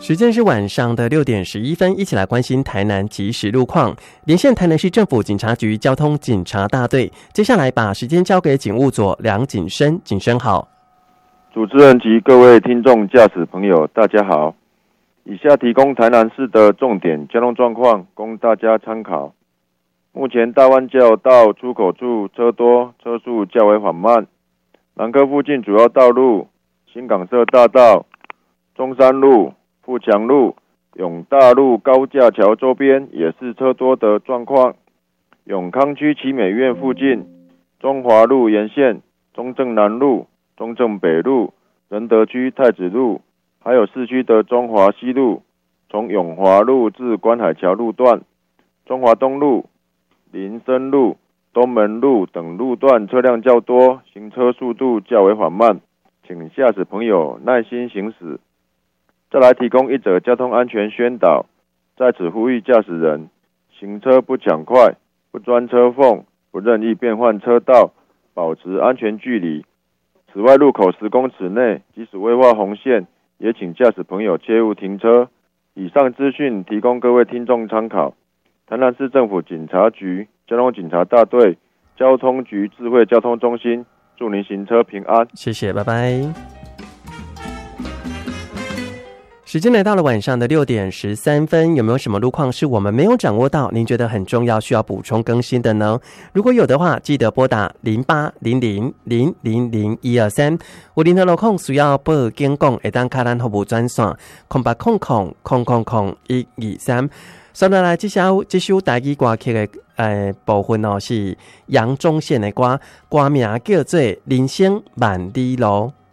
时间是晚上的6:11，一起来关心台南即时路况。连线台南市政府警察局交通警察大队，接下来把时间交给警务佐梁景生，景生好。 主持人及各位听众驾驶朋友，大家好。以下提供台南市的重点交通状况，供大家参考。目前大湾交流道出口处车多，车速较为缓慢。南科附近主要道路，新港社大道、中山路、富强路、永大路高架桥周边也是车多的状况。永康区奇美院附近、中华路沿线、中正南路、中正北路、仁德区太子路，还有市区的中华西路，从永华路至观海桥路段、中华东路、林森路、东门路等路段车辆较多，行车速度较为缓慢，请驾驶朋友耐心行驶。再来提供一则交通安全宣导，在此呼吁驾驶人行车不抢快，不钻车缝，不任意变换车道，保持安全距离。此外，路口10公尺内即使未画红线，也请驾驶朋友切勿停车。以上资讯提供各位听众参考。台南市政府警察局交通警察大队交通局智慧交通中心，祝您行车平安。 谢谢，拜拜。时间来到了晚上的6:13，有没有什么路况是我们没有掌握到，您觉得很重要，需要补充更新的呢？如果有的话，记得拨打0800000123，有任何路况需要报警讲，会当卡咱服务专线0800000123。接下来这首台语歌曲的部分是杨宗宪的歌名叫做《人生万里路》。